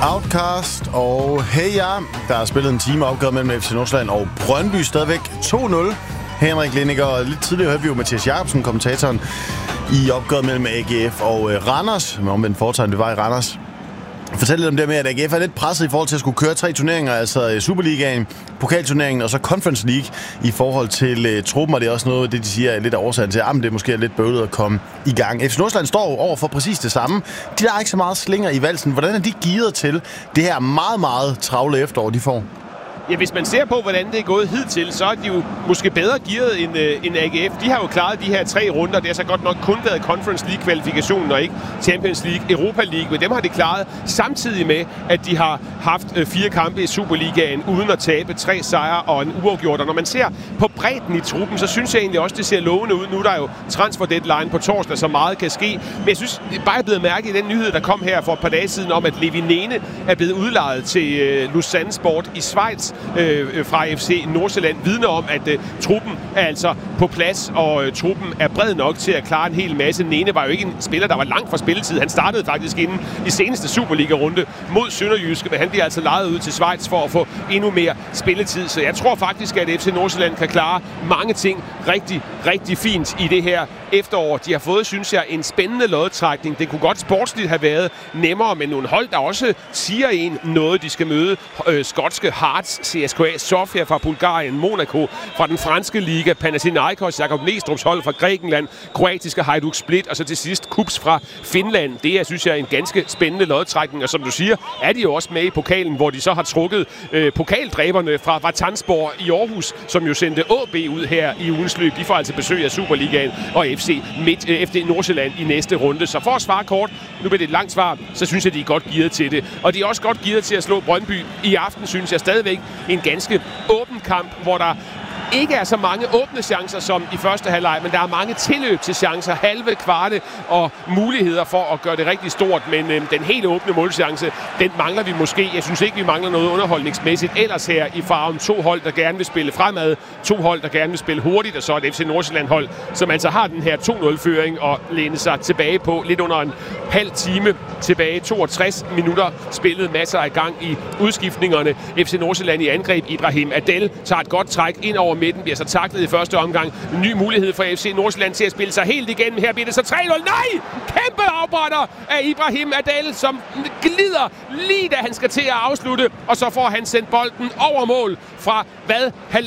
Outcast og Hey Ja. Der er spillet en time opgave mellem FC Nordsjælland og Brøndby. Stadigvæk 2-0. Henrik Lindinger, og lidt tidligere hørte vi jo Mathias Jacobsen, kommentatoren, i opgøret mellem AGF og Randers. Men omvendt foretegn, det var i Randers. Fortæl lidt om det med, at AGF er lidt presset i forhold til at skulle køre 3 turneringer, altså Superligaen, Pokalturneringen og så Conference League i forhold til truppen, og det er også noget, det de siger er lidt af årsagen til, at det måske er lidt bøvlet at komme i gang. FC Nordsjælland står over for præcis det samme. De der er ikke så meget slinger i valsen. Hvordan er de gearet til det her meget, meget travle efterår, de får? Ja, hvis man ser på, hvordan det er gået hidtil, så er de jo måske bedre gearet end AGF. De har jo klaret de her 3 runder. Det har så godt nok kun været Conference League-kvalifikationen og ikke Champions League, Europa League. Men dem har de klaret samtidig med, at de har haft 4 kampe i Superligaen uden at tabe, 3 sejre og en uafgjort. Og når man ser på bredden i truppen, så synes jeg egentlig også, det ser lovende ud. Nu er der jo transfer deadline på torsdag, så meget kan ske. Men jeg synes, det er bare blevet mærket i den nyhed, der kom her for et par dage siden om, at Levi Nene er blevet udlejet til Lausanne Sport i Schweiz fra FC Nordsjælland, vidner om, at truppen er altså på plads, og truppen er bred nok til at klare en hel masse. Nene var jo ikke en spiller, der var langt fra spilletid. Han startede faktisk inden i seneste Superliga-runde mod Sønderjyske, men han bliver altså lejet ud til Schweiz for at få endnu mere spilletid. Så jeg tror faktisk, at FC Nordsjælland kan klare mange ting rigtig, rigtig fint i det her efterår. De har fået, synes jeg, en spændende lodtrækning. Det kunne godt sportsligt have været nemmere, men nogle hold, der også siger en noget, de skal møde. Skotske Hearts, CSKA Sofia fra Bulgarien, Monaco fra den franske liga, Panathinaikos, Jakob Næstrup's hold fra Grækenland, kroatiske Hajduk Split, og så til sidst KuPS fra Finland. Det er, synes jeg, en ganske spændende lodtrækning, og som du siger, er de jo også med i pokalen, hvor de så har trukket pokaldræberne fra Vatanspor i Aarhus, som jo sendte AB ud her i ugens løb. De får altså besøg af Superligaen og FC Nordsjælland i næste runde. Så for at svare kort, nu bliver det et langt svar, så synes jeg, de er godt gearet til det. Og de er også godt gearet til at slå Brøndby i aften, synes jeg stadigvæk. En ganske åben kamp, hvor der ikke er så mange åbne chancer som i første halvleg, men der er mange tilløb til chancer, halve, kvarte og muligheder for at gøre det rigtig stort. Men den helt åbne målchance, den mangler vi måske. Jeg synes ikke, vi mangler noget underholdningsmæssigt ellers her i farven. 2 hold, der gerne vil spille fremad, 2 hold, der gerne vil spille hurtigt, og så et FC Nordsjælland-hold, som altså har den her 2-0-føring og læne sig tilbage på lidt under en halv time tilbage. 62 minutter spillet, masser af gang i udskiftningerne. FC Nordsjælland i angreb. Ibrahim Adel tager et godt træk ind over midten, bliver så taklet i første omgang. En ny mulighed for FC Nordsjælland til at spille sig helt igennem. Her bliver det så 3-0. Nej! Kæmpe afbrænder af Ibrahim Adel, som glider lige da han skal til at afslutte, og så får han sendt bolden over mål fra